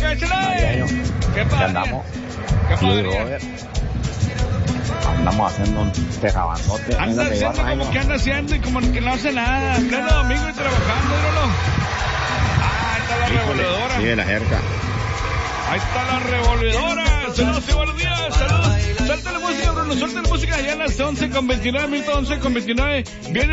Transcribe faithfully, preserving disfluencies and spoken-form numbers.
échale. ¿Qué pasa? Andamos. ¿Qué Sí, pasa? Robert. Andamos haciendo un tejabandote. Anda haciendo como que anda haciendo y como que no hace nada. Pleno domingo y trabajando, míralo. Ah, ahí está la revolvedora. Sigue la jerga. Ahí está la revolvedora. Saludos y buenos días. Saludos. Suelta la música, Bruno. Suelta la música. Ya a las once con veintinueve, minutos once con veintinueve. Viene